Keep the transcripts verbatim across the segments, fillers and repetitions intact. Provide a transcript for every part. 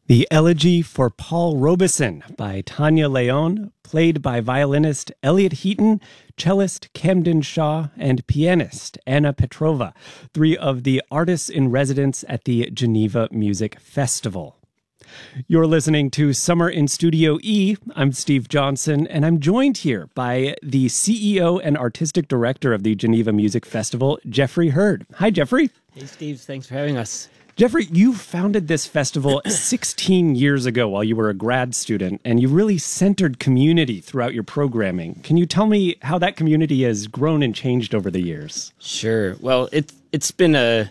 The Elegy for Paul Robeson by Tanya Leon, played by violinist Elliot Heaton, cellist Camden Shaw, and pianist Anna Petrova, three of the artists in residence at the Geneva Music Festival. You're listening to Summer in Studio E. I'm Steve Johnson, and I'm joined here by the C E O and artistic director of the Geneva Music Festival, Jeffrey Hurd. Hi, Jeffrey. Hey, Steve. Thanks for having us. Jeffrey, you founded this festival sixteen years ago while you were a grad student, and you really centered community throughout your programming. Can you tell me how that community has grown and changed over the years? Sure. Well, it, it's been a,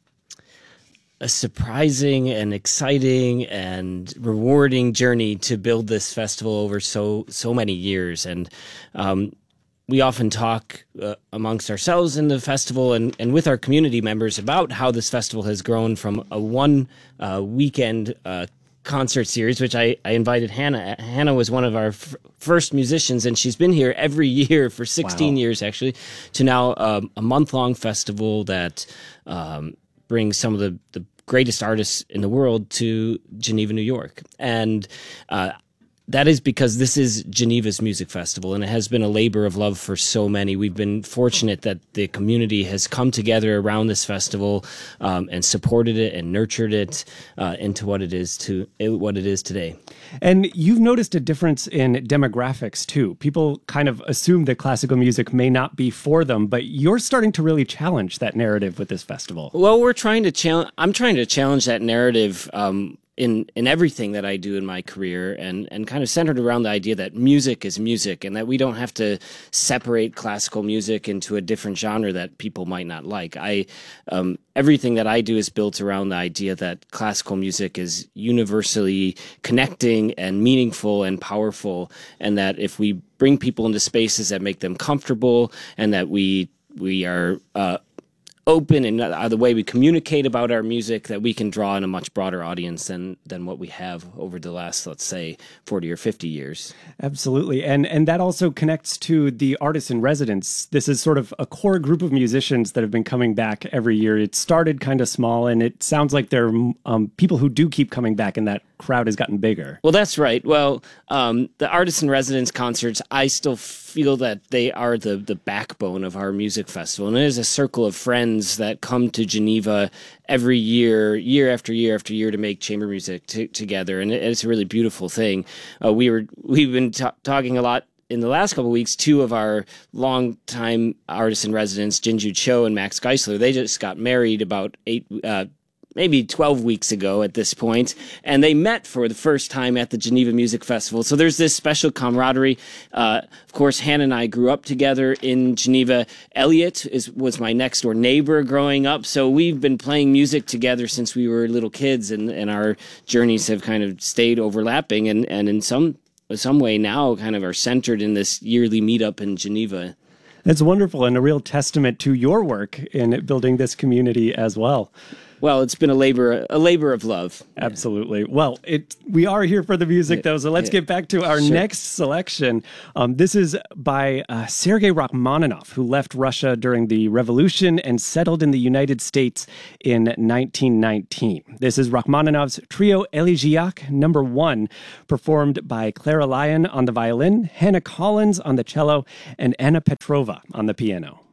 a surprising and exciting and rewarding journey to build this festival over so, so many years. And um, we often talk uh, amongst ourselves in the festival and, and with our community members about how this festival has grown from a one uh, weekend uh, concert series, which I, I invited Hannah. Hannah was one of our f- first musicians, and she's been here every year for sixteen wow. years, actually, to now um, a month-long festival that um, brings some of the, the greatest artists in the world to Geneva, New York. And uh, that is because this is Geneva's music festival, and it has been a labor of love for so many. We've been fortunate that the community has come together around this festival um, and supported it and nurtured it uh, into what it is to what it is today. And you've noticed a difference in demographics too. People kind of assume that classical music may not be for them, but you're starting to really challenge that narrative with this festival. Well, we're trying to challenge. I'm trying to challenge that narrative. Um, in in everything that I do in my career, and, and kind of centered around the idea that music is music and that we don't have to separate classical music into a different genre that people might not like. I um, everything that I do is built around the idea that classical music is universally connecting and meaningful and powerful, and that if we bring people into spaces that make them comfortable and that we we are uh, open in the way we communicate about our music, that we can draw in a much broader audience than than what we have over the last, let's say, forty or fifty years. Absolutely. And and that also connects to the artists in residence. This is sort of a core group of musicians that have been coming back every year. It started kind of small, and it sounds like there are um, people who do keep coming back, and that crowd has gotten bigger. Well, that's right. Well, um, the artists in residence concerts, I still feel that they are the the backbone of our music festival, and it is a circle of friends that come to Geneva every year, year after year after year, to make chamber music t- together, and it, it's a really beautiful thing. Uh, we were we've been t- talking a lot in the last couple of weeks. Two of our longtime artists in residence, Jinju Cho and Max Geisler, they just got married about eight. Uh, maybe twelve weeks ago at this point, and they met for the first time at the Geneva Music Festival. So there's this special camaraderie. Uh, of course, Hannah and I grew up together in Geneva. Elliot is, was my next door neighbor growing up, so we've been playing music together since we were little kids, and, and our journeys have kind of stayed overlapping, and, and in some some way now kind of are centered in this yearly meetup in Geneva. It's wonderful, and a real testament to your work in building this community as well. Well, it's been a labor, a labor of love. Absolutely. Well, it we are here for the music, though, so let's get back to our sure. next selection. Um, this is by uh, Sergei Rachmaninoff, who left Russia during the Revolution and settled in the United States in nineteen nineteen. This is Rachmaninoff's Trio Elegiac Number One, performed by Clara Lyon on the violin, Hannah Collins on the cello, and Anna Petrova on the piano.